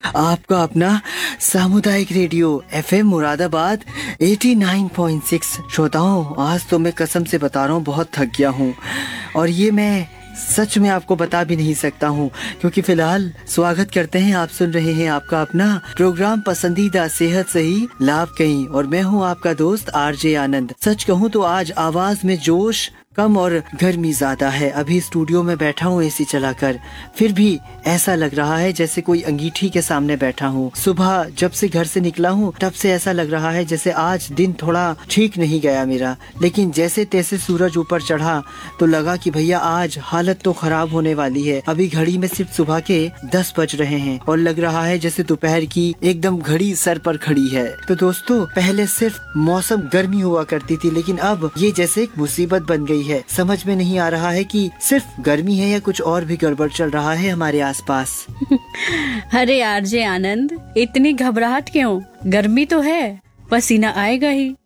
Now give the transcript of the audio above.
आपका अपना सामुदायिक रेडियो एफएम मुरादाबाद 89.6। श्रोताओं, आज तो मैं कसम से बता रहा हूँ बहुत थक गया हूँ, और ये मैं सच में आपको बता भी नहीं सकता हूँ, क्योंकि फिलहाल स्वागत करते हैं, आप सुन रहे हैं आपका अपना प्रोग्राम पसंदीदा सेहत सही लाभ कहीं, और मैं हूँ आपका दोस्त आरजे आनंद। सच कहूँ तो आज आवाज में जोश कम और गर्मी ज्यादा है। अभी स्टूडियो में बैठा हूँ एसी चलाकर, फिर भी ऐसा लग रहा है जैसे कोई अंगीठी के सामने बैठा हूँ। सुबह जब से घर से निकला हूँ तब से ऐसा लग रहा है जैसे आज दिन थोड़ा ठीक नहीं गया मेरा, लेकिन जैसे तैसे सूरज ऊपर चढ़ा तो लगा कि भैया आज हालत तो खराब होने वाली है। अभी घड़ी में सिर्फ सुबह के 10 बज रहे हैं और लग रहा है जैसे दोपहर की एकदम घड़ी सर पर खड़ी है। तो दोस्तों, पहले सिर्फ मौसम गर्मी हुआ करती थी, लेकिन अब ये जैसे एक मुसीबत बन गई है। समझ में नहीं आ रहा है कि सिर्फ गर्मी है या कुछ और भी गड़बड़ चल रहा है हमारे आसपास। अरे आरजे आनंद, इतनी घबराहट क्यों? गर्मी तो है, पसीना आएगा ही।